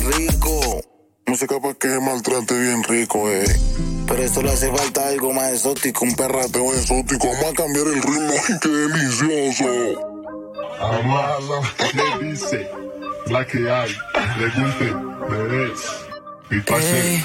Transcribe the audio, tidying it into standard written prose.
rico. Música pa' que maltrate bien rico, Pero esto le hace falta algo más exótico, un perrateo exótico. Vamos a cambiar el ritmo. ¡Ay, qué delicioso! Amala, ¿qué dice? La que hay, le guste, me des. Y pase.